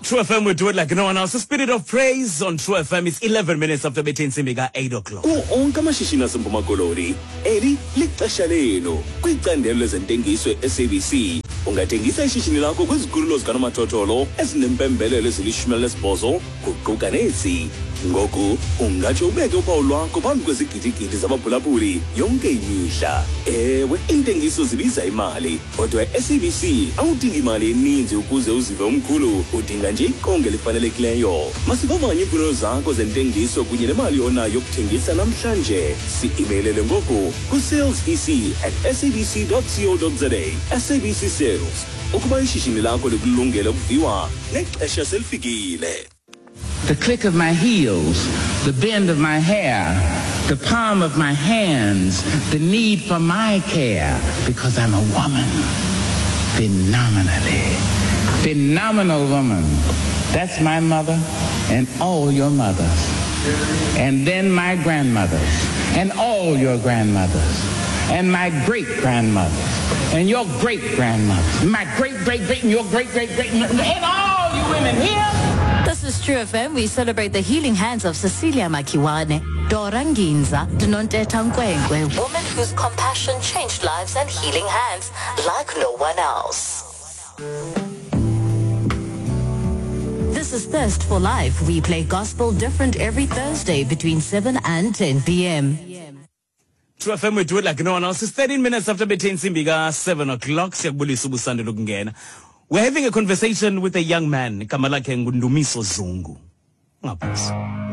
True FM, we do it like no one else. The spirit of praise on True FM is 11 minutes after between Simbiga 8 o'clock. Onke amashishini aseMpuma Koloni eli lixesha lenu kwicandelo lezentengiso SABC. Ungathengisa ishishini lakho kwizikhululo zikanomathotholo ezinempembelelo ezili-18 kuquka nezi. Ngoku ungatsho ubeke uphawu lwakho phambi kwezigidigidi zabaphulaphuli yonke imihla. Ewe, intengiso zibiza imali, kodwa SABC awudingi imali eninzi ukuze uzive umkhulu, udinga nje iqonga elifanelekileyo. Masivavanye iimfuno zakho zentengiso kunye nemali onayo yokuthengisa namhlanje. Si-imeilele ngoku ku sales@sabc.co.za. SABC Sales, ukuba ishishini lakho likulungele ukuviwa nexesha selifikile. The click of my heels, the bend of my hair, the palm of my hands, the need for my care, because I'm a woman. Phenomenal woman. That's my mother and all your mothers. And then my grandmothers and all your grandmothers. And my great-grandmothers and your great-grandmothers. My great-great-great and your great-great-great and all you women here. This is True FM. We celebrate the healing hands of Cecilia Makiwane, Dora Nginza, Dinonteta Nkwenkwe, women whose compassion changed lives and healing hands like no one else. This is Thirst for Life. We play gospel different every Thursday between 7 and 10 p.m. True FM, we do it like no one else. It's 13 minutes after between Simbiga 7 o'clock. Siyakubulisa ubusande lokungena. We're having a conversation with a young man, Kamalake Ngundumiso Zungu. Ngaphansi.